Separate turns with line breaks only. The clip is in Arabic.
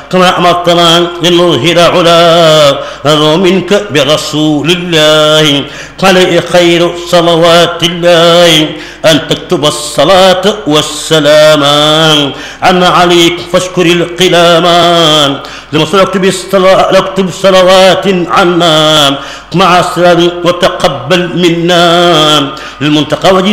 كما أمرتنا لنظهر علا منك برسول الله عليه خير صلوات الله أن تكتب الصلاة والسلام عنا عليك فاشكر القلامان لما اكتب صلوات عنا مع السلام وتقبل منا المنتقى